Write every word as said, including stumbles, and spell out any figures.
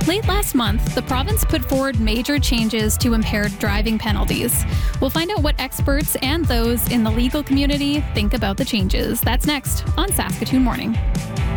Late last month, the province put forward major changes to impaired driving penalties. We'll find out what experts and those in the legal community think about the changes. That's next on Saskatoon Morning.